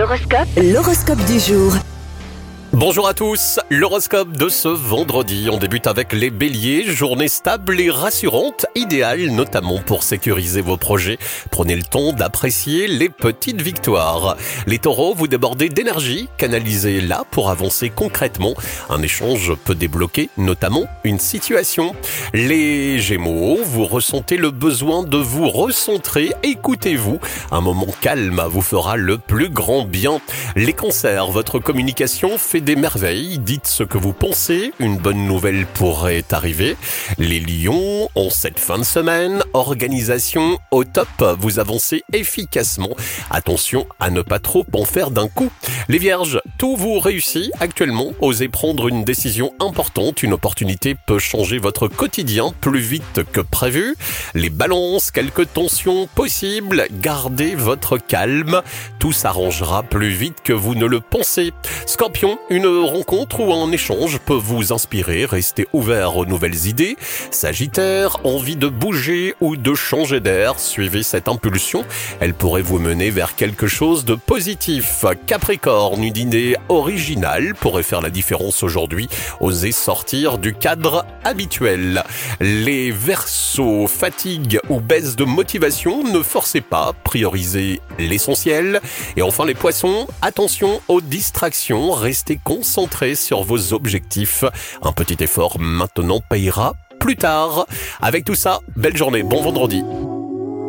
L'horoscope du jour. Bonjour à tous, l'horoscope de ce vendredi. On débute avec les béliers, journée stable et rassurante, idéale notamment pour sécuriser vos projets. Prenez le temps d'apprécier les petites victoires. Les taureaux, vous débordez d'énergie, canalisez-la pour avancer concrètement. Un échange peut débloquer notamment une situation. Les gémeaux, vous ressentez le besoin de vous recentrer, écoutez-vous. Un moment calme vous fera le plus grand bien. Les cancers, votre communication fait des merveilles, dites ce que vous pensez, une bonne nouvelle pourrait arriver. Les lions, en cette fin de semaine, organisation au top, vous avancez efficacement. Attention à ne pas trop en faire d'un coup. Les vierges, tout vous réussit actuellement, osez prendre une décision importante, une opportunité peut changer votre quotidien plus vite que prévu. Les balances, quelques tensions possibles, gardez votre calme, tout s'arrangera plus vite que vous ne le pensez. Scorpion, une rencontre ou un échange peut vous inspirer, restez ouvert aux nouvelles idées. Sagittaire, envie de bouger ou de changer d'air, suivez cette impulsion, elle pourrait vous mener vers quelque chose de positif. Capricorne, une idée originale pourrait faire la différence aujourd'hui, osez sortir du cadre habituel. Les Verseaux, fatigue ou baisse de motivation, ne forcez pas, priorisez l'essentiel. Et enfin les Poissons, attention aux distractions, restez concentrés sur vos objectifs. Un petit effort maintenant payera plus tard. Avec tout ça, belle journée, bon vendredi.